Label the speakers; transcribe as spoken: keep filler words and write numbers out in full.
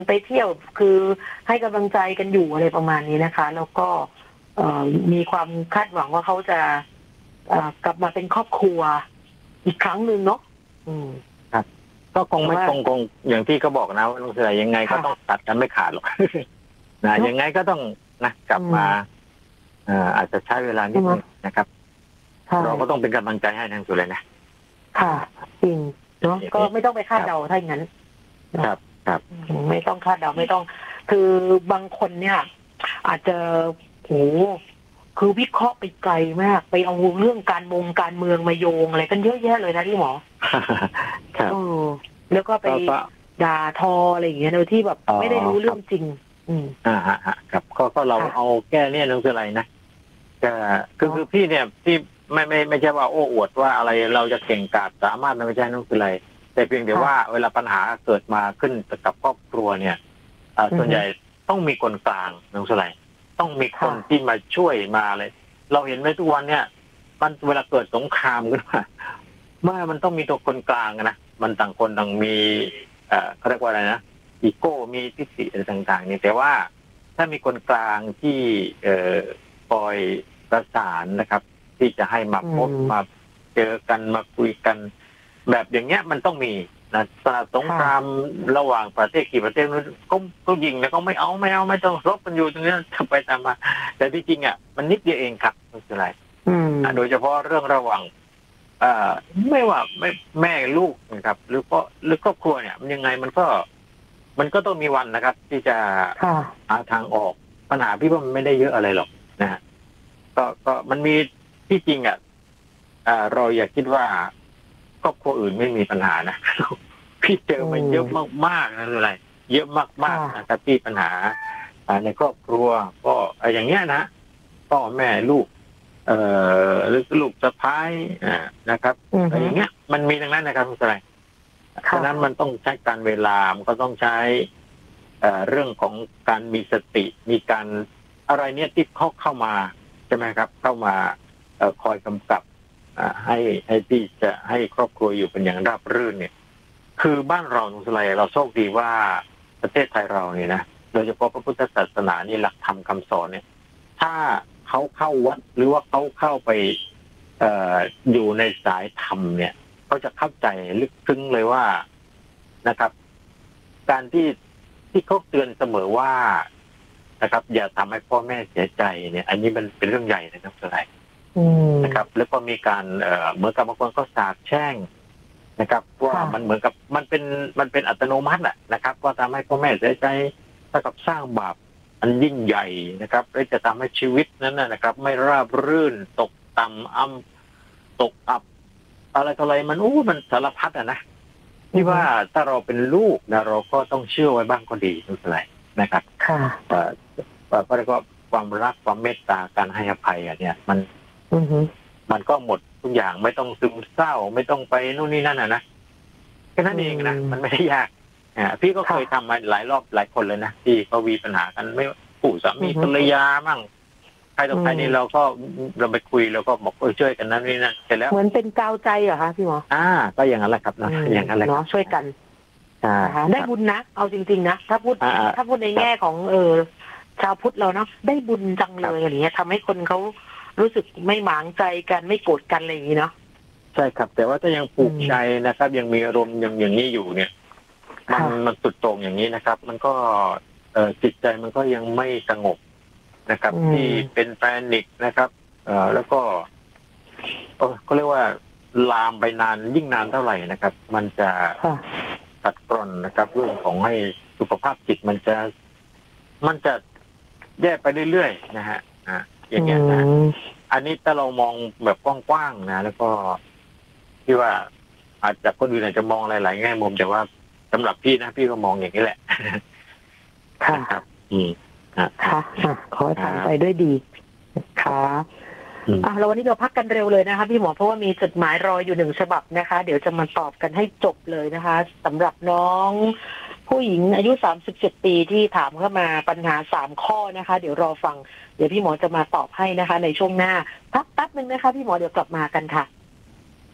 Speaker 1: ไปเที่ยวคือให้กำลังใจกันอยู่อะไรประมาณนี้นะคะแล้วก็มีความคาดหวังว่าเขาจะกลับมาเป็นครอบครัวอีกครั้งหนึ่งเนาะ
Speaker 2: ครับก็คงไม่คงคงอย่างที่เขาบอกนะว่าต้องเสียยังไงก็ต้องตัดกันไม่ขาดหรอกนะยังไงก็ต้องนะกลับมาอาจจะใช้เวลานิดนึงนะครับเราก็ต้องเป็นกำลังใจให้ทางสุดเลยนะ
Speaker 1: ค่ะจริงเนาะก็ไม่ต้องไปคาดเดาถ้าอย่างนั้น
Speaker 2: ครับครับ
Speaker 1: ไม่ต้องคาดเดาไม่ต้องคือบางคนเนี่ยอาจจะโหคือวิเคราะห์ไปไกลมากไปเอาเรื่องการมงการเมืองมาโยงอะไรกันเยอะแยะเลยนะพี่หมอ
Speaker 2: ครับ
Speaker 1: แล้วก็ไปด่าทออะไรอย่างเงี้ยโดยที่แบบไม่ได้รู้เรื่องจริงอืม
Speaker 2: อ่าฮะครับก็ก็เราเอาแก้เนี่ยนั่นคืออะไรนะก็คือคือพี่เนี่ยพี่ไม่ไม่ไม่ใช่ว่าโอ้อวดว่าอะไรเราจะเก่งกาจสามารถไม่ใช่นั่นคืออะไรแต่เพียงแต่ว่าเวลาปัญหาเกิดมาขึ้นกับครอบครัวเนี่ยส่วนใหญ่ต้องมีคนกลางนั่นคืออะไรต้องมีคนที่มาช่วยมาเลยเราเห็นไหมทุกวันเนี่ยมันเวลาเกิดสงครามขึ้นมาเมื่อมันต้องมีตัวคนกลางนะมันต่างคนต่างมีเอ่อเขาเรียกว่าอะไรนะอีโก้มีทิฏฐิอะไรต่างๆนี่แต่ว่าถ้ามีคนกลางที่เอ่อคอยประสานนะครับที่จะให้มาพบมาเจอกันมาคุยกันแบบอย่างเงี้ยมันต้องมีนะสงครามระหว่างประเทศกี่ประเทศนั้นก็ก็ยิงแล้วก็ไม่เอาไม่เอาไม่ต้องรบกันอยู่ตรงนี้ทำไปตามมาแต่ที่จริงอ่ะมันนิดเดียวเองครับไม่เป็นไรโดยเฉพาะเรื่องระหว่างอ่าไม่ว่าไม่แม่ลูกนะครับหรือก็หรือครอบครัวเนี่ยมันยังไงมันก็มันก็ต้องมีวันนะครับที่จะหาทางออกปัญหาพี่ว่ามันไม่ได้เยอะอะไรหรอกนะฮะก็ก็มันมีที่จริงอ่ะอ่าเราอย่าคิดว่าครอบครัวอื่นไม่มีปัญหานะพี่เจอมาเยอะมากๆนั่นอะไรเยอะมากๆนะครับที่ปัญหาในครอบครัวก็อย่างเงี้ยนะพ่อแม่ลูกเอ่อหรือลูกสะพ้ายนะครับอะไรอย่างเงี้ยมันมีทั้งนั้นนะครับคุณสายฉะนั้นมันต้องใช้การเวลามันก็ต้องใช้เรื่องของการมีสติมีการอะไรเนี่ยที่เข้าเข้ามาใช่ไหมครับเข้ามาคอยกำกับให้ให้ที่จะให้ครอบครัวอยู่เป็นอย่างราบรื่นเนี่ยคือบ้านเราสไลเราโชคดีว่าประเทศไทยเราเนี่ยนะโดยเฉพาะพระพุทธศาสนานี่หลักธรรมคำสอนเนี่ยถ้าเขาเข้าวัดหรือว่าเขาเข้าไปเอ่ออยู่ในสายธรรมเนี่ยเขาจะเข้าใจลึกซึ้งเลยว่านะครับการที่ที่เขาเตือนเสมอว่านะครับอย่าทำให้พ่อแม่เสียใจเนี่ยอันนี้มันเป็นเรื่องใหญ่นะครับสไลนะครับแล้วก็มีการเอ่อเหมือนกับบางคนก็สาบแช่งนะครับว่ามันเหมือนกับมันเป็นมันเป็นอัตโนมัติแหละนะครับว่าทำให้พ่อแม่เสียใจเท่ากับสร้างบาปอันยิ่งใหญ่นะครับและจะทำให้ชีวิตนั้นนะครับไม่ราบรื่นตกต่ำอ้ำตกอับอะไรต่ออะไรมันอู้มันสารพัดอ่ะนะที่ว่าถ้าเราเป็นลูกนะเราก็ต้องเชื่อไว้บ้างก็ดีไม่เป็นไรนะครับ
Speaker 1: ค่ะ
Speaker 2: เอ่อเพราะว่าความรักความเมตตาการให้อภัยอ่ะเนี่ยมันมันก็หมดทุกอย่างไม่ต้องซึมเศร้าไม่ต้องไปนู่นนี่นั่นอ่ะนะแค่นั้นเองนะมันไม่ได้ยากอ่าพี่ก็เคยทำมาหลายรอบหลายคนเลยนะที่เขามีปัญหากันไม่ผู้สามีภรรยามั่งใครต่อใครนี่เราก็เราไปคุยเราก็บอกเออช่วยกันนั้นนี่นั่นเสร็จแล้ว
Speaker 1: เหมือนเป็นกาวใจเหรอคะพี่หมอ
Speaker 2: อ่าก็อย่างนั้นแหละครับนะอย่างนั้นแหละ
Speaker 1: เนาะช่วยกันได้บุญนะเอาจริงๆนะถ้าพูดถ้าพูดในแง่ของเออชาวพุทธเราเนาะได้บุญจังเลยอะไรเงี้ยทำให้คนเขารู้สึกไม่หมางใจกันไม่โกรธกันอะไรอย่างนี้เนาะ
Speaker 2: ใช่ครับแต่ว่าถ้ายังผูกใจนะครับยังมีอารมณ์ยังอย่างนี้อยู่เนี่ยมันมันสุดโต่งอย่างนี้นะครับมันก็เอ่อจิตใจมันก็ยังไม่สงบนะครับที่เป็นแพนิคนะครับเอ่อแล้วก็เขาเรียกว่าลามไปนานยิ่งนานเท่าไหร่นะครับมันจะตัดกร่อนนะครับเรื่องของให้สุขภาพจิตมันจะมันจะแย่ไปเรื่อยๆนะฮะอ่าอย่างเงี้ยนะอันนี้ถ้าเรามองแบบกว้างๆนะแล้วก็ที่ว่าอาจจะคนอื่นอาจจะมองหลายๆแง่มุมแต่ว่าสำหรับพี่นะพี่ก็มองอย่างนี้แหละ
Speaker 1: ค่ะ
Speaker 2: ครับอืม
Speaker 1: ค่ะขอทำไปด้วยดีค่ะอ่ะแล้ววันนี้เราพักกันเร็วเลยนะคะพี่หมอเพราะว่ามีจดหมายรออยู่หนึ่งฉบับนะคะเดี๋ยวจะมาตอบกันให้จบเลยนะคะสำหรับน้องผู้หญิงอายุสามสิบเจ็ดปีที่ถามเข้ามาปัญหาสามข้อนะคะเดี๋ยวรอฟังเดี๋ยวพี่หมอจะมาตอบให้นะคะในช่วงหน้าพักแป๊บนึงนะคะพี่หมอเดี๋ยวกลับมากันค่ะ